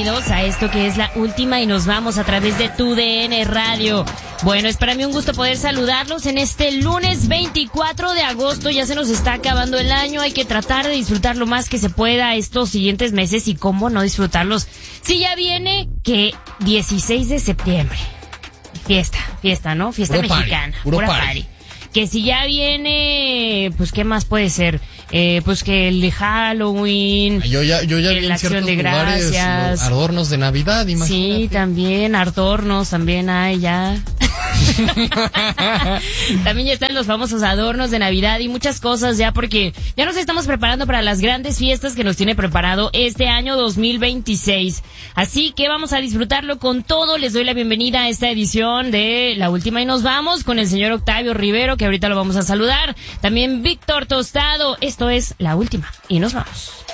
bienvenidos a esto que es La Última y nos vamos a través de tu DN Radio. Bueno, es para mí un gusto poder saludarlos en este lunes 24 de agosto. Ya se nos está acabando el año, hay que tratar de disfrutar lo más que se pueda estos siguientes meses y cómo no disfrutarlos. Si ya viene que 16 de septiembre, fiesta, ¿no? Fiesta puro mexicana, party, pura party. Que si ya viene, pues ¿qué más puede ser? Pues que el de Halloween. Yo ya vi la en ciertos Acción de lugares Gracias. adornos de Navidad, imagínate. Sí, también, adornos también hay ya. También ya están los famosos adornos de Navidad y muchas cosas ya, porque ya nos estamos preparando para las grandes fiestas que nos tiene preparado este año 2026. Así que vamos a disfrutarlo con todo. Les doy la bienvenida a esta edición de La Última y nos vamos con el señor Octavio Rivero, que ahorita lo vamos a saludar. También Víctor Tostado. Esto es La Última y nos vamos.